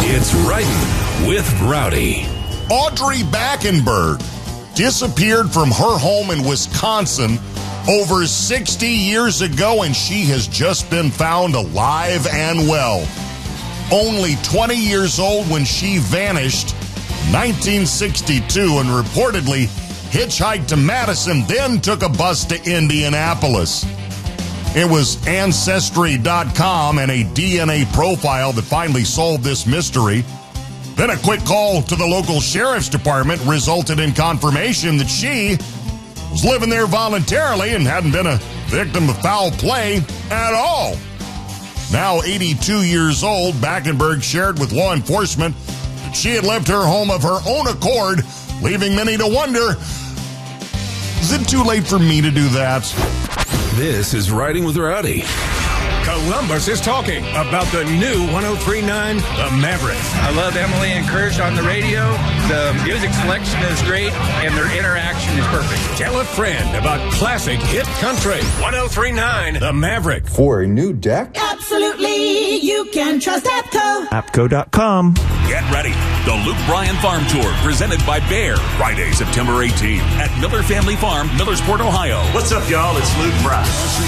It's Riding with Rowdy. Audrey Backenberg disappeared from her home in Wisconsin over 60 years ago, and she has just been found alive and well. Only 20 years old when she vanished, 1962, and reportedly hitchhiked to Madison, then took a bus to Indianapolis. It was Ancestry.com and a DNA profile that finally solved this mystery. Then a quick call to the local sheriff's department resulted in confirmation that she was living there voluntarily and hadn't been a victim of foul play at all. Now 82 years old, Backenberg shared with law enforcement that she had left her home of her own accord, leaving many to wonder, is it too late for me to do that? This is Riding with Rowdy. Columbus is talking about the new 103.9 The Maverick. I love Emily and Kirsch on the radio. The music selection is great, and their interaction is perfect. Tell a friend about classic hit country. 103.9 The Maverick. For a new deck? Absolutely, you can trust APCO. APCO.com. Get ready. The Luke Bryan Farm Tour, presented by Bayer. Friday, September 18th at Miller Family Farm, Millersport, Ohio. What's up, y'all? It's Luke Bryan.